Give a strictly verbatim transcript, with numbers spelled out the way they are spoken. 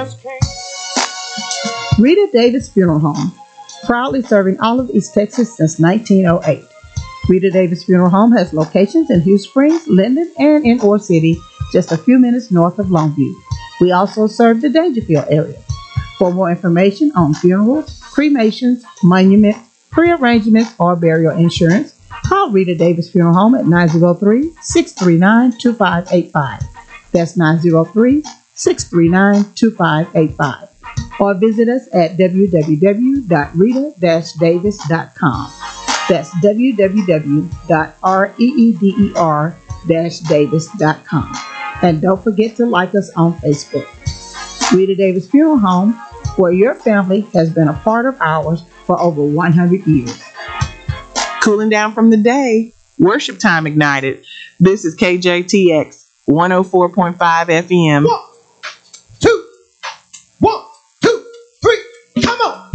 Rita Davis Funeral Home, proudly serving all of East Texas since nineteen oh eight. Rita Davis Funeral Home has locations in Hugh Springs, Linden, and in Ore City, just a few minutes north of Longview. We also serve the Dangerfield area. For more information on funerals, cremations, monuments, prearrangements, or burial insurance, call Rita Davis Funeral Home at nine oh three, six three nine, two five eight five. That's nine oh three, six three nine, two five eight five. Or visit us at w w w dot rita dash davis dot com. That's w w w dot reeder davis dot com. And don't forget to like us on Facebook. Rita Davis Funeral Home, where your family has been a part of ours for over one hundred years. Cooling down from the day, worship time ignited. This is K J T X one oh four point five F M. One, two, one.